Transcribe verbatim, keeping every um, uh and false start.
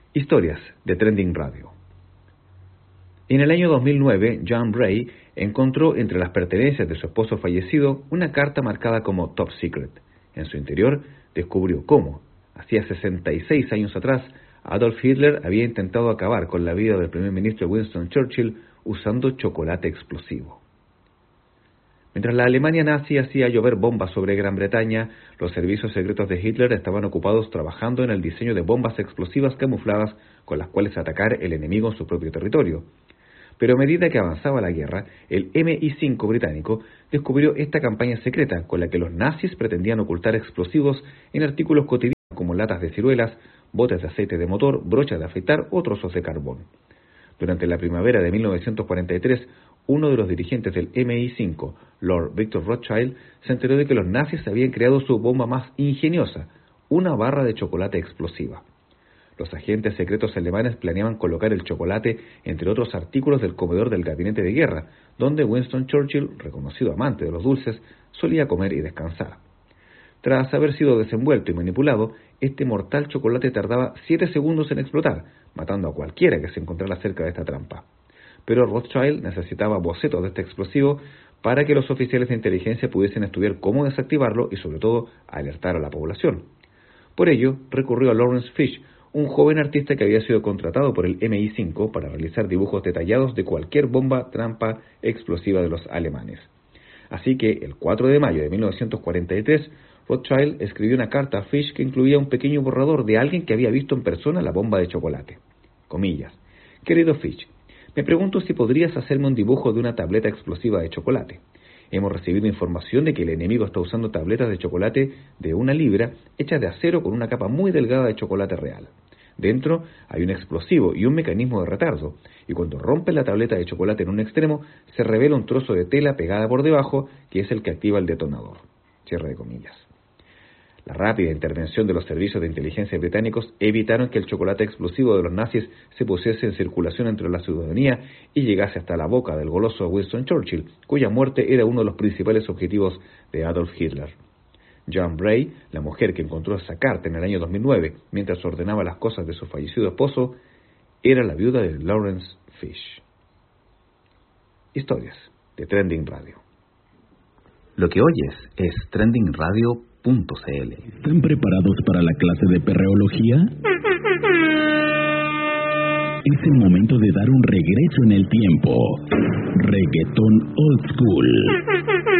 Historias de Trending Radio. En el año dos mil nueve, John Bray encontró entre las pertenencias de su esposo fallecido una carta marcada como Top Secret. En su interior descubrió cómo, hacía sesenta y seis años atrás, Adolf Hitler había intentado acabar con la vida del primer ministro Winston Churchill usando chocolate explosivo. Mientras la Alemania nazi hacía llover bombas sobre Gran Bretaña, los servicios secretos de Hitler estaban ocupados trabajando en el diseño de bombas explosivas camufladas con las cuales atacar el enemigo en su propio territorio. Pero a medida que avanzaba la guerra, el M I cinco británico descubrió esta campaña secreta con la que los nazis pretendían ocultar explosivos en artículos cotidianos como latas de ciruelas, botes de aceite de motor, brochas de afeitar o trozos de carbón. Durante la primavera de mil novecientos cuarenta y tres, uno de los dirigentes del M I cinco, Lord Victor Rothschild, se enteró de que los nazis habían creado su bomba más ingeniosa, una barra de chocolate explosiva. Los agentes secretos alemanes planeaban colocar el chocolate entre otros artículos del comedor del gabinete de guerra, donde Winston Churchill, reconocido amante de los dulces, solía comer y descansar. Tras haber sido desenvuelto y manipulado, este mortal chocolate tardaba siete segundos en explotar, matando a cualquiera que se encontrara cerca de esta trampa. Pero Rothschild necesitaba bocetos de este explosivo para que los oficiales de inteligencia pudiesen estudiar cómo desactivarlo y sobre todo alertar a la población. Por ello, recurrió a Lawrence Fish, un joven artista que había sido contratado por el M I cinco para realizar dibujos detallados de cualquier bomba trampa explosiva de los alemanes. Así que, el cuatro de mayo de mil novecientos cuarenta y tres, Rothschild escribió una carta a Fish que incluía un pequeño borrador de alguien que había visto en persona la bomba de chocolate. Comillas: Querido Fish, me pregunto si podrías hacerme un dibujo de una tableta explosiva de chocolate. Hemos recibido información de que el enemigo está usando tabletas de chocolate de una libra hechas de acero con una capa muy delgada de chocolate real. Dentro hay un explosivo y un mecanismo de retardo, y cuando rompe la tableta de chocolate en un extremo, se revela un trozo de tela pegada por debajo, que es el que activa el detonador. Cierre de comillas. La rápida intervención de los servicios de inteligencia británicos evitaron que el chocolate explosivo de los nazis se pusiese en circulación entre la ciudadanía y llegase hasta la boca del goloso Winston Churchill, cuya muerte era uno de los principales objetivos de Adolf Hitler. Joan Bray, la mujer que encontró esa carta en el año dos mil nueve, mientras ordenaba las cosas de su fallecido esposo, era la viuda de Lawrence Fish. Historias de Trending Radio. Lo que oyes es trending radio punto c l. ¿Están preparados para la clase de perreología? Es el momento de dar un regreso en el tiempo. Reggaetón Old School.